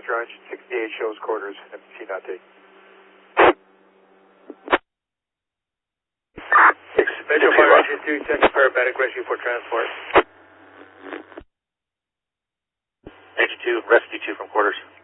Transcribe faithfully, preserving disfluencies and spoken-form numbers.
Roger, engine sixty-eight shows quarters, M P C not taken. Metro Fire Engine two, second paramedic rescue for transport. Engine two, rescue two from quarters.